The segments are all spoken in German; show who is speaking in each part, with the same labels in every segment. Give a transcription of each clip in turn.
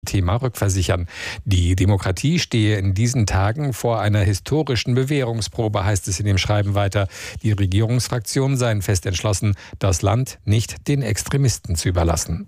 Speaker 1: Thema rückversichern. Die Demokratie stehe in diesen Tagen vor einer historischen Bewährungsprobe, heißt es in dem Schreiben weiter. Die Regierungsfraktionen seien fest entschlossen, das Land nicht den Extremisten zu überlassen.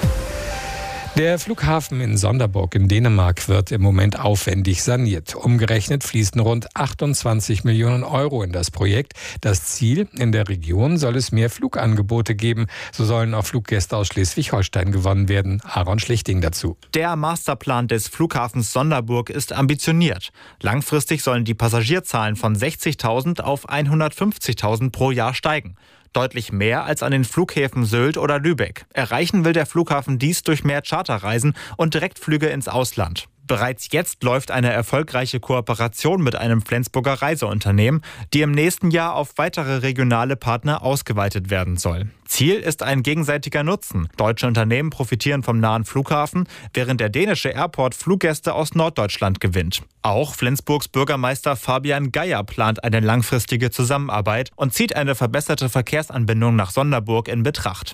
Speaker 1: Der Flughafen in Sonderburg in Dänemark wird im Moment aufwendig saniert. Umgerechnet fließen rund 28 Millionen Euro in das Projekt. Das Ziel: in der Region soll es mehr Flugangebote geben. So sollen auch Fluggäste aus Schleswig-Holstein gewonnen werden. Aaron Schlichting dazu.
Speaker 2: Der Masterplan des Flughafens Sonderburg ist ambitioniert. Langfristig sollen die Passagierzahlen von 60.000 auf 150.000 pro Jahr steigen. Deutlich mehr als an den Flughäfen Sylt oder Lübeck. Erreichen will der Flughafen dies durch mehr Charterreisen und Direktflüge ins Ausland. Bereits jetzt läuft eine erfolgreiche Kooperation mit einem Flensburger Reiseunternehmen, die im nächsten Jahr auf weitere regionale Partner ausgeweitet werden soll. Ziel ist ein gegenseitiger Nutzen. Deutsche Unternehmen profitieren vom nahen Flughafen, während der dänische Airport Fluggäste aus Norddeutschland gewinnt. Auch Flensburgs Bürgermeister Fabian Geier plant eine langfristige Zusammenarbeit und zieht eine verbesserte Verkehrsanbindung nach Sonderburg in Betracht.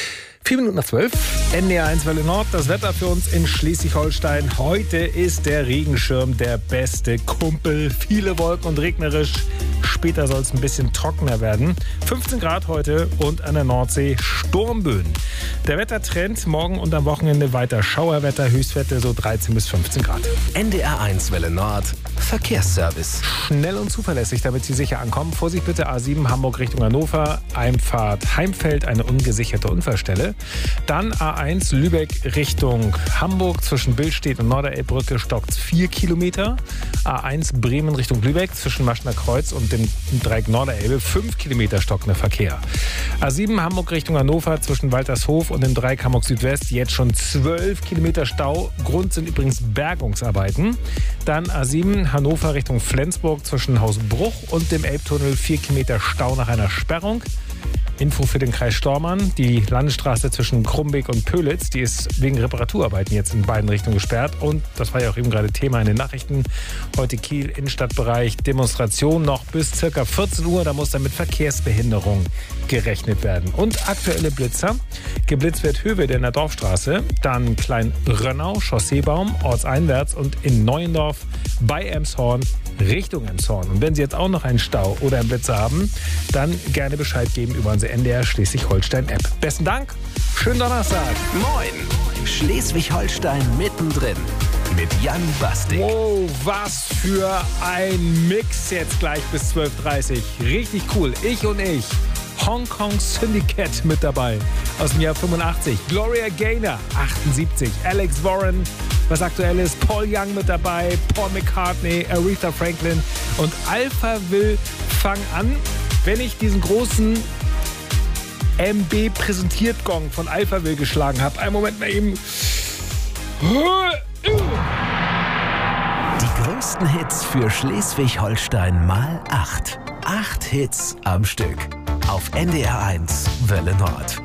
Speaker 3: 11:04, NDR 1 Welle Nord, das Wetter für uns in Schleswig-Holstein. Heute ist der Regenschirm der beste Kumpel. Viele Wolken und regnerisch. Später soll es ein bisschen trockener werden. 15 Grad heute und an der Nordsee Sturmböen. Der Wettertrend morgen und am Wochenende weiter Schauerwetter, Höchstwerte so 13 bis 15 Grad.
Speaker 4: NDR 1 Welle Nord, Verkehrsservice.
Speaker 3: Schnell und zuverlässig, damit Sie sicher ankommen. Vorsicht bitte, A7 Hamburg Richtung Hannover, Einfahrt Heimfeld, eine ungesicherte Unfallstelle. Dann A1 Lübeck Richtung Hamburg, zwischen Billstedt und Norderelbbrücke stockt es 4 Kilometer. A1 Bremen Richtung Lübeck, zwischen Maschner Kreuz und dem Dreieck Norderelbe 5 Kilometer stockender Verkehr. A7 Hamburg Richtung Hannover, zwischen Waltershof und dem Dreieck Hamburg Südwest jetzt schon 12 Kilometer Stau. Grund sind übrigens Bergungsarbeiten. Dann A7 Hannover Richtung Flensburg, zwischen Hausbruch und dem Elbtunnel 4 Kilometer Stau nach einer Sperrung. Info für den Kreis Stormarn. Die Landesstraße zwischen Krumbeck und Pölitz, die ist wegen Reparaturarbeiten jetzt in beiden Richtungen gesperrt. Und das war ja auch eben gerade Thema in den Nachrichten. Heute Kiel, Innenstadtbereich, Demonstration noch bis ca. 14 Uhr. Da muss dann mit Verkehrsbehinderung gerechnet werden. Und aktuelle Blitzer. Geblitzt wird Höwede in der Dorfstraße, dann Klein-Rönnau, Chausseebaum, ortseinwärts und in Neuendorf bei Elmshorn Richtung Elmshorn. Und wenn Sie jetzt auch noch einen Stau oder einen Blitzer haben, dann gerne Bescheid geben über unsere NDR Schleswig-Holstein-App. Besten Dank, schönen Donnerstag.
Speaker 4: Moin, Schleswig-Holstein mittendrin mit Jan Bastik.
Speaker 3: Wow, was für ein Mix jetzt gleich bis 12:30 Uhr. Richtig cool, ich und ich. Hong Kong Syndicate mit dabei aus dem Jahr 85. Gloria Gaynor 78. Alex Warren, was aktuell ist. Paul Young mit dabei. Paul McCartney, Aretha Franklin und Alphaville fangen an. Wenn ich diesen großen MB präsentiert Gong von Alphaville geschlagen habe. Einen Moment mal eben.
Speaker 4: Die größten Hits für Schleswig-Holstein mal 8. 8 Hits am Stück. Auf NDR 1 Welle Nord.